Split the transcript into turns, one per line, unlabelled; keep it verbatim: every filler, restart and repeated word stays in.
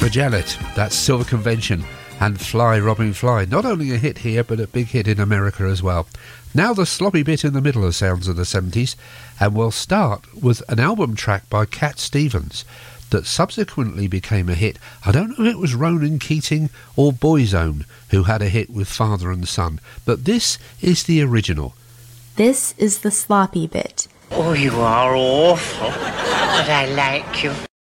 Magellan, that's Silver Convention, and Fly Robin Fly. Not only a hit here, but a big hit in America as well. Now the sloppy bit in the middle of sounds of the seventies, and we'll start with an album track by Cat Stevens that subsequently became a hit. I don't know if it was Ronan Keating or Boyzone who had a hit with Father and Son, but this is the original.
This is the sloppy bit.
Oh, you are awful, but I like you.